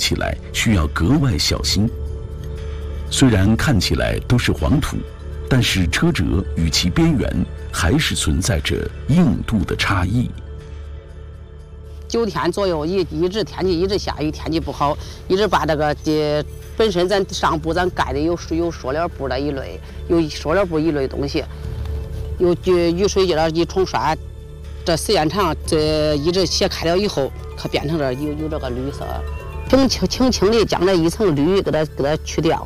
起来需要格外小心。虽然看起来都是黄土，但是车辙与其边缘还是存在着硬度的差异。 9天左右，一直天气一直下雨，天气不好，一直把这个本身咱上部咱盖的有塑料布的一类，有塑料布一类东西，有雨水这一冲刷，这时间长，这一直卸开了以后，可变成了有这个绿色，轻轻的将这一层绿给它去掉。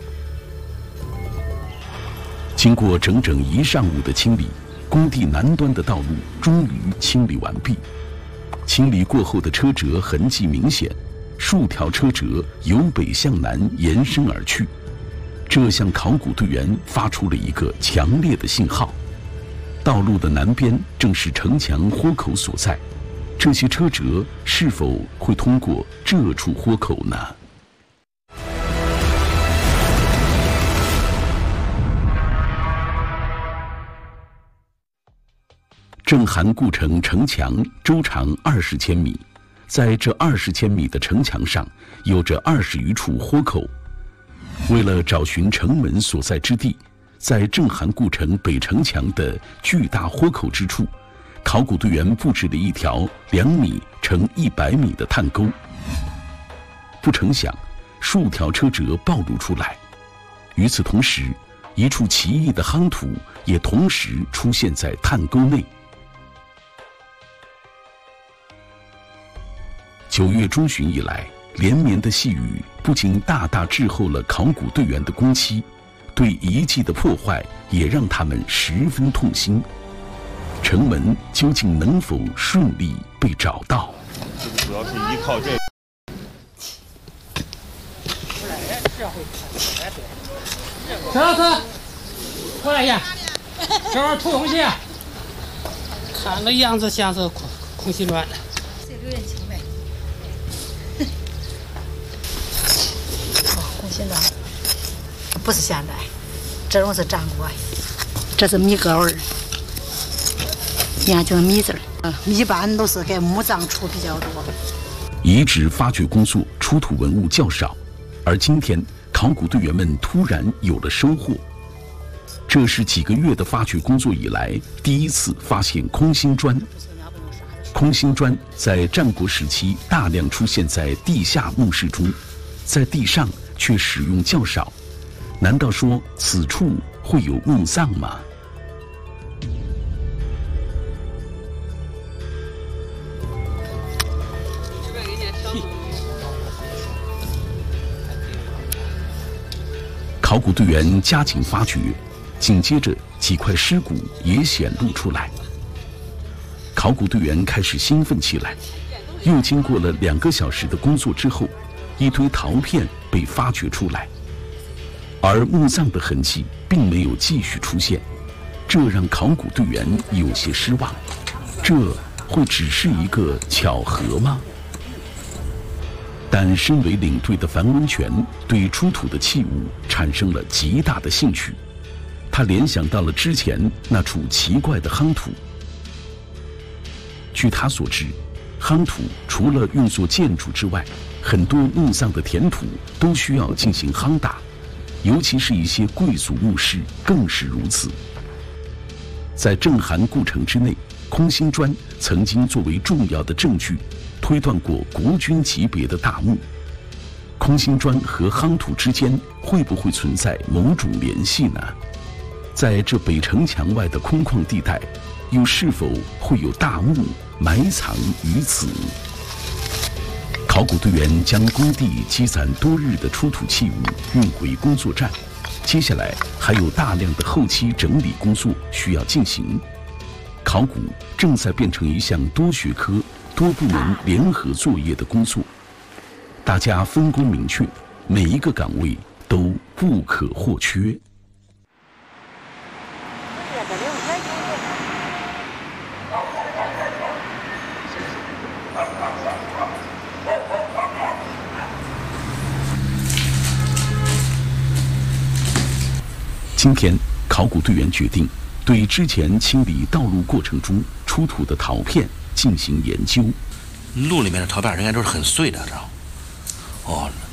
经过整整1上午的清理，工地南端的道路终于清理完毕。清理过后的车辙痕迹明显，数条车辙由北向南延伸而去，这向考古队员发出了一个强烈的信号。道路的南边正是城墙豁口所在，这些车辙是否会通过这处豁口呢？郑韩故城城墙周长20千米，在这20千米的城墙上，有着20余处豁口。为了找寻城门所在之地，在郑韩故城北城墙的巨大豁口之处，考古队员布置了一条2米乘100米的探沟。不成想，数条车辙暴露出来。与此同时，一处奇异的夯土也同时出现在探沟内。9月中旬以来，连绵的细雨不仅大大滞后了考古队员的工期，对遗迹的破坏也让他们十分痛心。城门究竟能否顺利被找到？ 主要是依靠这。 陈老师，过来一下，这会儿出东西。看那样子像是空心砖。 谁留人情呗？空心砖，不是现代，这种是战国，这是米格纹，你看就是米字儿。一般都是给墓葬出比较多。 遗址发掘工作出土文物较少，而今天考古队员们突然有了收获。这是几个月的发掘工作以来第一次发现空心砖。空心砖在战国时期大量出现在地下墓室中，在地上却使用较少。难道说此处会有墓葬吗？考古队员加紧发掘，紧接着几块尸骨也显露出来。考古队员开始兴奋起来。又经过了2个小时的工作之后，一堆陶片被发掘出来，而墓葬的痕迹并没有继续出现，这让考古队员有些失望。这会只是一个巧合吗？但身为领队的樊文全对出土的器物产生了极大的兴趣，他联想到了之前那处奇怪的夯土。据他所知，夯土除了用作建筑之外，很多墓葬的填土都需要进行夯打，尤其是一些贵族墓室更是如此。在郑韩故城之内，空心砖曾经作为重要的证据推断过国君级别的大墓。空心砖和夯土之间会不会存在某种联系呢？在这北城墙外的空旷地带，又是否会有大墓埋藏于此？考古队员将工地积攒多日的出土器物运回工作站，接下来还有大量的后期整理工作需要进行。考古正在变成一项多学科、多部门联合作业的工作，大家分工明确，每一个岗位都不可或缺。今天，考古队员决定对之前清理道路过程中出土的陶片进行研究。 路里面的陶片应该都是很碎的，知道吗？哦，